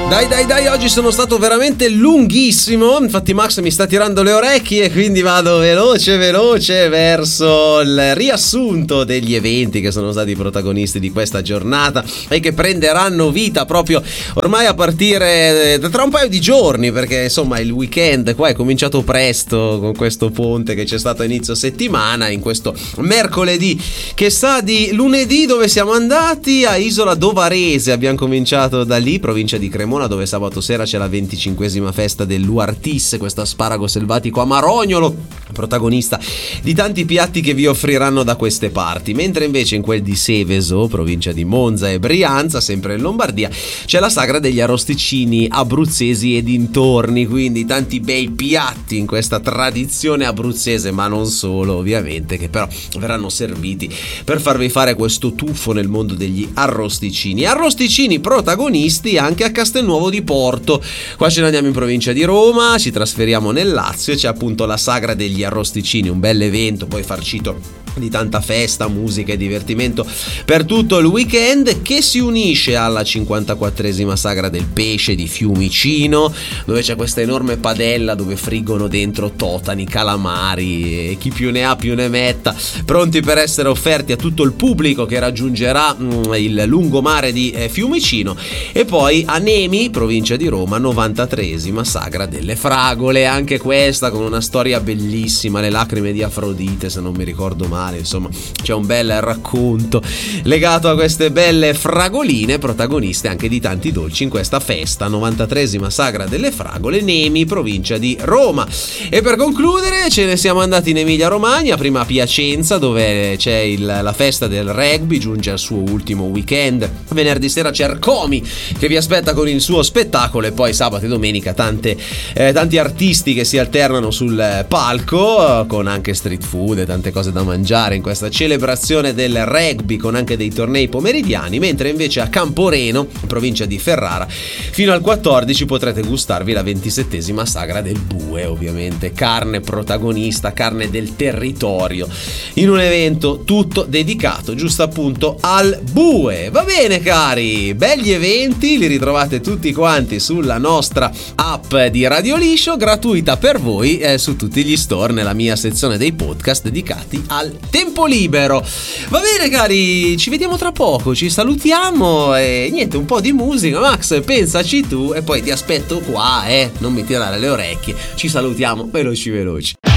Dai, oggi sono stato veramente lunghissimo, infatti Max mi sta tirando le orecchie e quindi vado veloce verso il riassunto degli eventi che sono stati protagonisti di questa giornata e che prenderanno vita proprio ormai a partire tra un paio di giorni, perché insomma il weekend qua è cominciato presto con questo ponte che c'è stato a inizio settimana, in questo mercoledì che sa di lunedì. Dove siamo andati? A Isola Dovarese, abbiamo cominciato da lì, provincia di Cremona, dove sabato sera c'è la 25esima festa dell'Uartis, questo asparago selvatico amarognolo, protagonista di tanti piatti che vi offriranno da queste parti. Mentre invece in quel di Seveso, provincia di Monza e Brianza, sempre in Lombardia, c'è la sagra degli arrosticini abruzzesi e dintorni, quindi tanti bei piatti in questa tradizione abruzzese, ma non solo ovviamente, che però verranno serviti per farvi fare questo tuffo nel mondo degli arrosticini protagonisti anche a Castelnuovo di Porto. Qua ce ne andiamo in provincia di Roma, ci trasferiamo nel Lazio e c'è appunto la sagra degli arrosticini, un bel evento poi farcito di tanta festa, musica e divertimento per tutto il weekend, che si unisce alla 54esima sagra del pesce di Fiumicino, dove c'è questa enorme padella dove friggono dentro totani, calamari e chi più ne ha più ne metta, pronti per essere offerti a tutto il pubblico che raggiungerà il lungomare di Fiumicino. E poi a Nemi, provincia di Roma, 93esima sagra delle fragole, anche questa con una storia bellissima, le lacrime di Afrodite se non mi ricordo male. Insomma, c'è un bel racconto legato a queste belle fragoline, protagoniste anche di tanti dolci in questa festa, 93esima sagra delle fragole, Nemi, provincia di Roma. E per concludere ce ne siamo andati in Emilia Romagna, prima a Piacenza, dove c'è la festa del rugby, giunge al suo ultimo weekend. Venerdì sera c'è Ercomi che vi aspetta con il suo spettacolo, e poi sabato e domenica tanti artisti che si alternano sul palco, con anche street food e tante cose da mangiare in questa celebrazione del rugby, con anche dei tornei pomeridiani. Mentre invece a Camporeno, in provincia di Ferrara, fino al 14 potrete gustarvi la 27esima sagra del bue, ovviamente carne protagonista, carne del territorio, in un evento tutto dedicato giusto appunto al bue. Va bene cari, belli eventi, li ritrovate tutti quanti sulla nostra app di Radio Liscio, gratuita per voi su tutti gli store, nella mia sezione dei podcast dedicati al tempo libero. Va bene cari, ci vediamo tra poco, ci salutiamo e niente, un po' di musica. Max, pensaci tu e poi ti aspetto qua, non mi tirare le orecchie. Ci salutiamo veloci.